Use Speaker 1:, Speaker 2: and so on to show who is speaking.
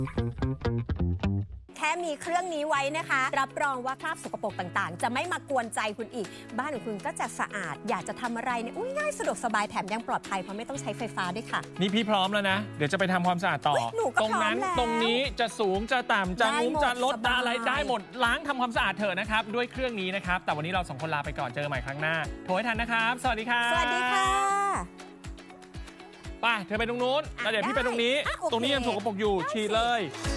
Speaker 1: แค่มีเครื่องนี้ไว้นะคะรับรองว่าคราบสกปรกต่างๆจะไม่มากวนใจคุณอีกบ้านของคุณก็จะสะอาดอยากจะทำอะไรเนี่ยง่ายสะดวกสบายแถมยังปลอดภัยเพราะไม่ต้องใช้ไฟฟ้าด้วยค่ะ
Speaker 2: นี่พี่พร้อมแล้วนะเดี๋ยวจะไปทำความสะอาดต่อตรงนั้นตรงนี้จะสูงจะต่ำจะงุ้มจะลดอะไรได้หมดล้างทำความสะอาดเถอะนะครับด้วยเครื่องนี้นะครับแต่วันนี้เราสองคนลาไปก่อนเจอใหม่ครั้งหน้าโทรให้ทันนะครับสวัสดีครับ
Speaker 1: สวัสดีค่ะ
Speaker 2: ไปเธอไปตรงนู้นแล้วเดี๋ยวพี่ไปตรงนี้ตรงนี้ยังสกปรกอยู่ฉีดเลย